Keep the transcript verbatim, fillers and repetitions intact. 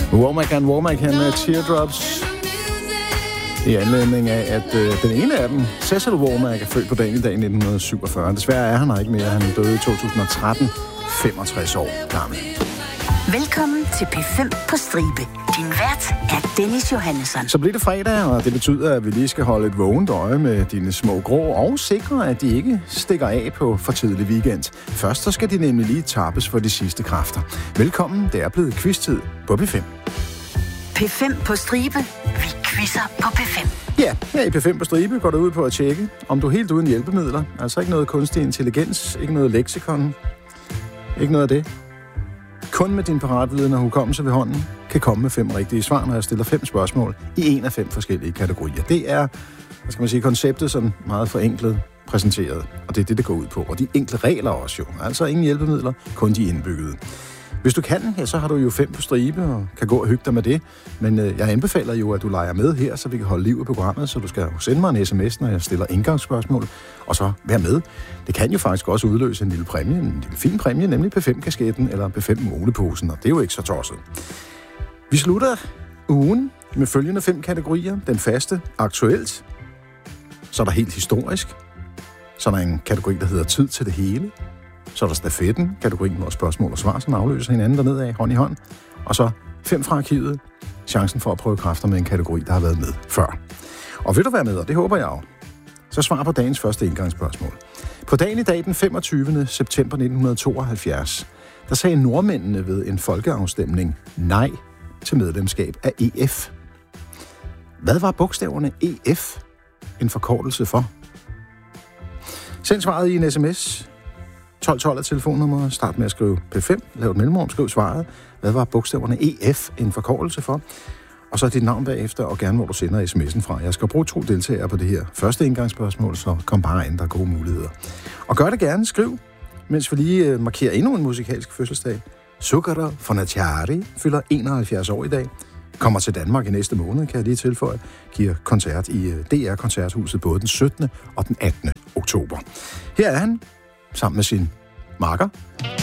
Womack and Womack med Teardrops. I anledning af, at øh, den ene af dem, Cecil Womack, er født på dagen i dag nitten syvogfyrre. Desværre er han her ikke mere. Han døde i to tusind og tretten, femogtres år gammel. Velkommen til P fem på stribe. Din vært er Dennis Johannesson. Så bliver det fredag, og det betyder, at vi lige skal holde et vågent øje med dine små grå og sikre, at de ikke stikker af på for tidlig weekend. Først så skal de nemlig lige tappes for de sidste kræfter. Velkommen, det er blevet quiz-tid på P fem. P fem på stribe. Vi quizzer på P fem. Ja, her i P fem på stribe går du ud på at tjekke, om du er helt uden hjælpemidler. Altså ikke noget kunstig intelligens, ikke noget leksikon, ikke noget af det. Kun med din paratviden og hukommelse ved hånden kan komme med fem rigtige svar, når jeg stiller fem spørgsmål i en af fem forskellige kategorier. Det er, hvad skal man sige, konceptet sådan meget forenklet præsenteret, og det er det, det går ud på. Og de enkle regler også jo. Altså ingen hjælpemidler, kun de indbyggede. Hvis du kan, ja, så har du jo fem på stribe og kan gå og hygge dig med det. Men øh, jeg anbefaler jo, at du leger med her, så vi kan holde liv i programmet. Så du skal sende mig en sms, når jeg stiller indgangsspørgsmål, og så vær med. Det kan jo faktisk også udløse en lille præmie, en lille fin præmie, nemlig P fem-kasketten eller P fem-moleposen, og det er jo ikke så tosset. Vi slutter ugen med følgende fem kategorier. Den faste, aktuelt. Så er der helt historisk. Så er der en kategori, der hedder tid til det hele. Så er der stafetten, kategorien, hvor spørgsmål og svar, som afløser hinanden dernede af, hånd i hånd. Og så fem fra arkivet, chancen for at prøve kræfter med en kategori, der har været med før. Og vil du være med, og det håber jeg jo, så svar på dagens første indgangsspørgsmål. På dagen i dag, den femogtyvende september nitten tooghalvfjerds, der sagde nordmændene ved en folkeafstemning nej til medlemskab af E F. Hvad var bogstaverne E F en forkortelse for? Send svaret i en sms. tolv tolv er telefonnummer. Start med at skrive P fem. Lav et mellemrum. Skriv svaret. Hvad var bogstaverne E F en forkortelse for? Og så dit navn bagefter, og gerne hvor du sender sms'en fra. Jeg skal bruge to deltagere på det her første indgangsspørgsmål, så kom bare ind, der er gode muligheder. Og gør det gerne. Skriv, mens vi lige markerer endnu en musikalsk fødselsdag. Zucchero Fonaciari fylder enoghalvfjerds år i dag. Kommer til Danmark i næste måned, kan jeg lige tilføje. Giver koncert i D R-koncerthuset både den syttende og den attende oktober. Her er han, sammen med sin makker,